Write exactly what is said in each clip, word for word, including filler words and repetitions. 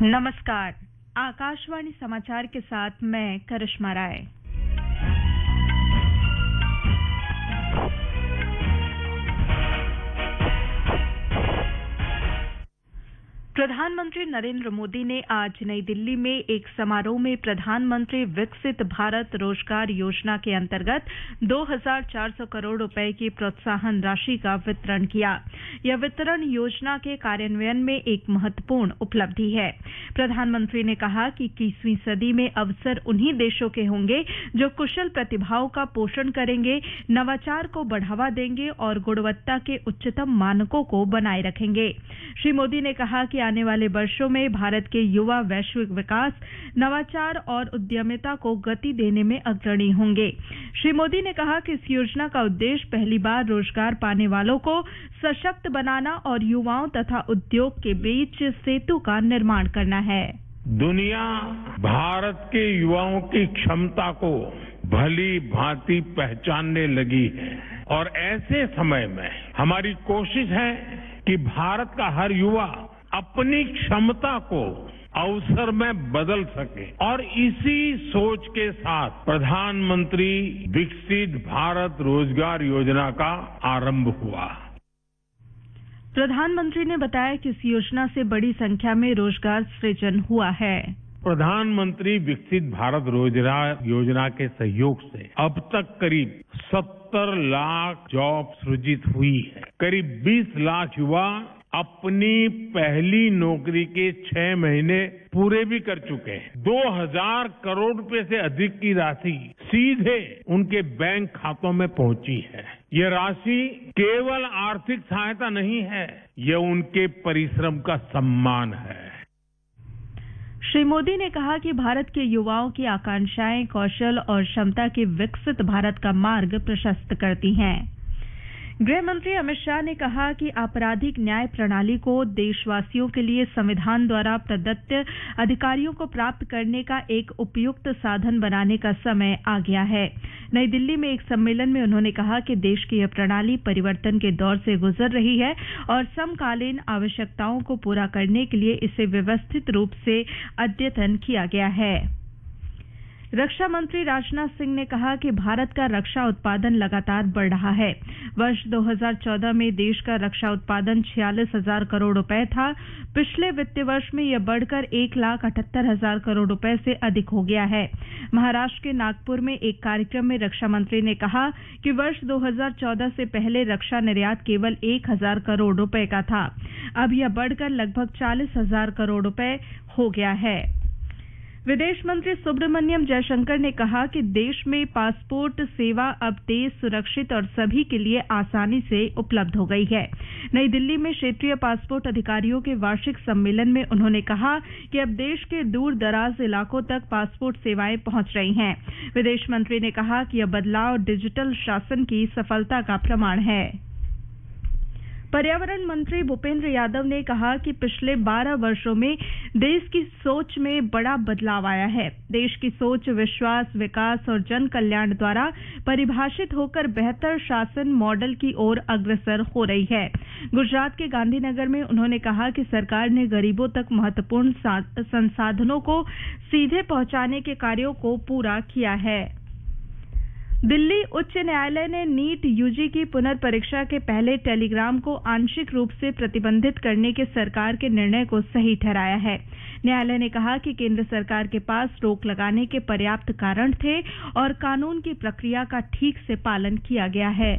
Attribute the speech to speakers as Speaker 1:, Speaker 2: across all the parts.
Speaker 1: नमस्कार, आकाशवाणी समाचार के साथ मैं करिश्मा राय। प्रधानमंत्री नरेंद्र मोदी ने आज नई दिल्ली में एक समारोह में प्रधानमंत्री विकसित भारत रोजगार योजना के अंतर्गत दो हज़ार चार सौ करोड़ रुपए की प्रोत्साहन राशि का वितरण किया। यह वितरण योजना के कार्यान्वयन में एक महत्वपूर्ण उपलब्धि है। प्रधानमंत्री ने कहा कि इक्कीसवीं सदी में अवसर उन्हीं देशों के होंगे जो कुशल प्रतिभाओं का पोषण करेंगे, नवाचार को बढ़ावा देंगे और गुणवत्ता के उच्चतम मानकों को बनाए रखेंगे। श्री मोदी ने कहा कि आने वाले वर्षों में भारत के युवा वैश्विक विकास, नवाचार और उद्यमिता को गति देने में अग्रणी होंगे। श्री मोदी ने कहा कि इस योजना का उद्देश्य पहली बार रोजगार पाने वालों को सशक्त बनाना और युवाओं तथा उद्योग के बीच सेतु का निर्माण करना है।
Speaker 2: दुनिया भारत के युवाओं की क्षमता को भली भांति पहचानने लगी है और ऐसे समय में हमारी कोशिश है कि भारत का हर युवा अपनी क्षमता को अवसर में बदल सके और इसी सोच के साथ प्रधानमंत्री विकसित भारत रोजगार योजना का आरंभ हुआ।
Speaker 1: प्रधानमंत्री ने बताया कि इस योजना से बड़ी संख्या में रोजगार सृजन हुआ है।
Speaker 2: प्रधानमंत्री विकसित भारत रोजगार योजना के सहयोग से अब तक करीब सत्तर लाख जॉब सृजित हुई है। करीब बीस लाख युवा अपनी पहली नौकरी के छह महीने पूरे भी कर चुके हैं। दो हज़ार करोड़ रुपए से अधिक की राशि सीधे उनके बैंक खातों में पहुंची है। यह राशि केवल आर्थिक सहायता नहीं है, यह उनके परिश्रम का सम्मान है।
Speaker 1: श्री मोदी ने कहा कि भारत के युवाओं की आकांक्षाएं कौशल और क्षमता के विकसित भारत का मार्ग प्रशस्त करती हैं। गृह मंत्री अमित शाह ने कहा कि आपराधिक न्याय प्रणाली को देशवासियों के लिए संविधान द्वारा प्रदत्त अधिकारियों को प्राप्त करने का एक उपयुक्त साधन बनाने का समय आ गया है। नई दिल्ली में एक सम्मेलन में उन्होंने कहा कि देश की यह प्रणाली परिवर्तन के दौर से गुजर रही है और समकालीन आवश्यकताओं को पूरा करने के लिए इसे व्यवस्थित रूप से अद्यतन किया गया है। रक्षा मंत्री राजनाथ सिंह ने कहा कि भारत का रक्षा उत्पादन लगातार बढ़ रहा है। वर्ष दो हज़ार चौदह में देश का रक्षा उत्पादन छियालीस हजार करोड़ रुपए था। पिछले वित्तीय वर्ष में यह बढ़कर एक लाख अठहत्तर हजार करोड़ रुपए से अधिक हो गया है। महाराष्ट्र के नागपुर में एक कार्यक्रम में रक्षा मंत्री ने कहा कि वर्ष दो हज़ार चौदह से पहले रक्षा निर्यात केवल एक हजार करोड़ रुपए का था। अब यह बढ़कर लगभग चालीस हजार करोड़ रुपए हो गया है। विदेश मंत्री सुब्रमण्यम जयशंकर ने कहा कि देश में पासपोर्ट सेवा अब तेज, सुरक्षित और सभी के लिए आसानी से उपलब्ध हो गई है। नई दिल्ली में क्षेत्रीय पासपोर्ट अधिकारियों के वार्षिक सम्मेलन में उन्होंने कहा कि अब देश के दूर दराज इलाकों तक पासपोर्ट सेवाएं पहुंच रही हैं। विदेश मंत्री ने कहा कि यह बदलाव डिजिटल शासन की सफलता का प्रमाण है। पर्यावरण मंत्री भूपेंद्र यादव ने कहा कि पिछले बारह वर्षों में देश की सोच में बड़ा बदलाव आया है। देश की सोच विश्वास, विकास और जन कल्याण द्वारा परिभाषित होकर बेहतर शासन मॉडल की ओर अग्रसर हो रही है। गुजरात के गांधीनगर में उन्होंने कहा कि सरकार ने गरीबों तक महत्वपूर्ण संसाधनों को सीधे पहुंचाने के कार्यों को पूरा किया है। दिल्ली उच्च न्यायालय ने नीट यूजी की पुनर्परीक्षा के पहले टेलीग्राम को आंशिक रूप से प्रतिबंधित करने के सरकार के निर्णय को सही ठहराया है। न्यायालय ने कहा कि केंद्र सरकार के पास रोक लगाने के पर्याप्त कारण थे और कानून की प्रक्रिया का ठीक से पालन किया गया है।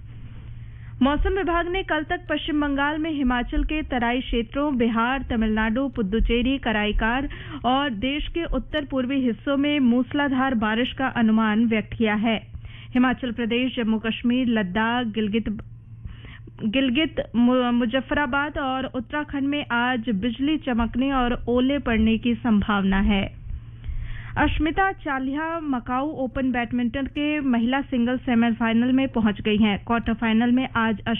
Speaker 1: मौसम विभाग ने कल तक पश्चिम बंगाल में हिमाचल के तराई क्षेत्रों, बिहार, तमिलनाडु, पुद्दुचेरी, कराईकार और देश के उत्तर पूर्वी हिस्सों में मूसलाधार बारिश का अनुमान व्यक्त किया है। हिमाचल प्रदेश, जम्मू कश्मीर, लद्दाख, गिलगित गिलगित मुजफ्फराबाद और उत्तराखंड में आज बिजली चमकने और ओले पड़ने की संभावना है। अश्मिता चालिहा मकाऊ ओपन बैडमिंटन के महिला सिंगल्स सेमीफाइनल में पहुंच गई हैं। क्वार्टर फाइनल में आज